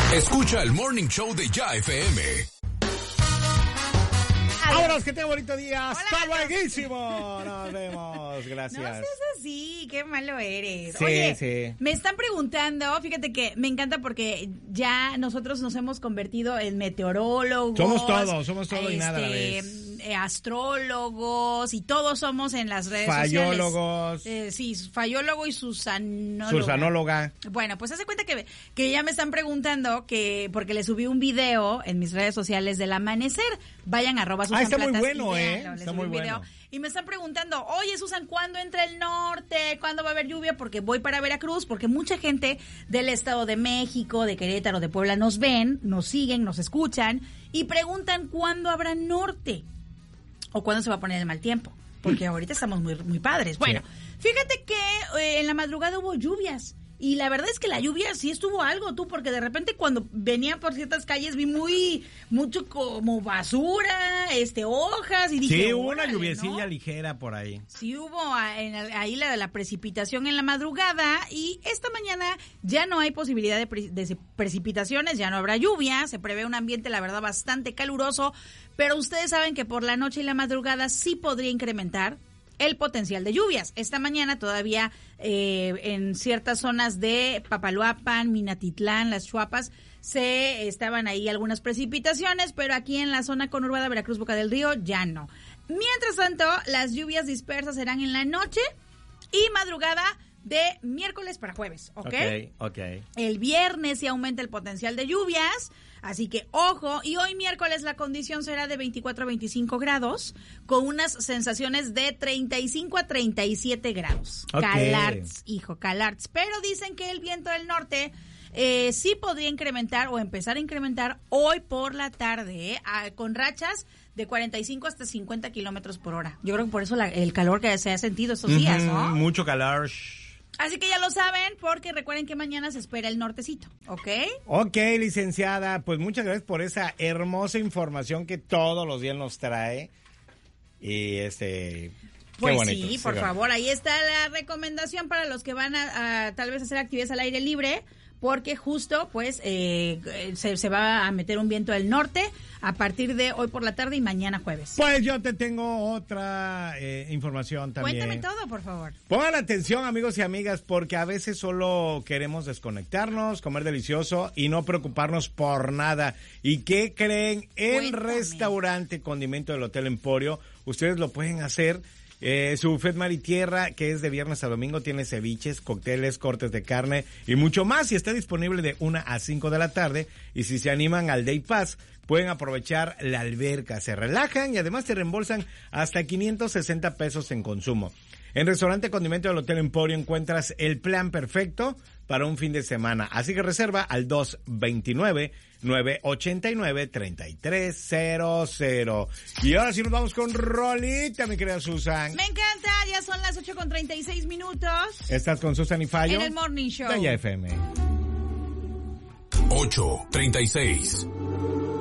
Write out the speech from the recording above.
Escucha el Morning Show de Ya FM. Vámonos, que tenga bonito día. Hasta lueguísimo. Nos vemos. Gracias. No seas así, qué malo eres. Sí, Oye, sí. me están preguntando, fíjate que me encanta porque ya nosotros nos hemos convertido en meteorólogos. Somos todo y nada a la vez. Astrólogos y todos somos en las redes Fallólogos. sociales. Sí, fallólogo y susanóloga. Susanóloga. Bueno, pues hace cuenta que ya me están preguntando porque le subí un video en mis redes sociales del amanecer. Vayan a @Susan está muy Platas bueno, y véanlo. Está muy bueno. Y me están preguntando, oye, Susan, ¿cuándo entra el norte? ¿Cuándo va a haber lluvia? Porque voy para Veracruz, porque mucha gente del Estado de México, de Querétaro, de Puebla nos ven, nos siguen, nos escuchan y preguntan cuándo habrá norte o cuándo se va a poner el mal tiempo, porque ahorita estamos muy, muy padres. Bueno, fíjate que en la madrugada hubo lluvias. Y la verdad es que la lluvia sí estuvo algo, porque de repente cuando venía por ciertas calles vi mucho como basura, hojas, y dije... Sí, hubo una lluviecilla ligera por ahí. Sí hubo ahí la precipitación en la madrugada, y esta mañana ya no hay posibilidad de precipitaciones, ya no habrá lluvia, se prevé un ambiente, la verdad, bastante caluroso, pero ustedes saben que por la noche y la madrugada sí podría incrementar el potencial de lluvias. Esta mañana todavía en ciertas zonas de Papaloapan, Minatitlán, Las Chuapas, estaban ahí algunas precipitaciones, pero aquí en la zona conurbada Veracruz, Boca del Río, ya no. Mientras tanto, las lluvias dispersas serán en la noche y madrugada de miércoles para jueves, ¿ok? Ok. El viernes sí aumenta el potencial de lluvias, así que ojo, y hoy miércoles la condición será de 24 a 25 grados, con unas sensaciones de 35 a 37 grados. Okay. Calarts. Pero dicen que el viento del norte sí podría incrementar o empezar a incrementar hoy por la tarde, con rachas de 45 hasta 50 kilómetros por hora. Yo creo que por eso el calor que se ha sentido estos días, ¿no? Mucho calor. Así que ya lo saben, porque recuerden que mañana se espera el nortecito, ¿ok? Ok, licenciada, pues muchas gracias por esa hermosa información que todos los días nos trae. Y qué pues bonito, sí, por favor, ahí está la recomendación para los que van a tal vez hacer actividades al aire libre, porque justo pues se va a meter un viento del norte a partir de hoy por la tarde y mañana jueves. Pues yo te tengo otra información también. Cuéntame todo, por favor. Pongan atención, amigos y amigas, porque a veces solo queremos desconectarnos, comer delicioso y no preocuparnos por nada. ¿Y qué creen? El restaurante Condimento del Hotel Emporio, ustedes lo pueden hacer. Su buffet mar y tierra, que es de viernes a domingo, tiene ceviches, cócteles, cortes de carne y mucho más, y está disponible de 1 a 5 de la tarde, y si se animan al Day Pass, pueden aprovechar la alberca, se relajan y además te reembolsan hasta 560 pesos en consumo. En Restaurante Condimento del Hotel Emporio encuentras el plan perfecto para un fin de semana, así que reserva al 229-989-3300. Y ahora sí nos vamos con rolita, mi querida Susan. Me encanta, ya son las 8:36. Estás con Susan y Fallo en el Morning Show de Ya FM. 8:36.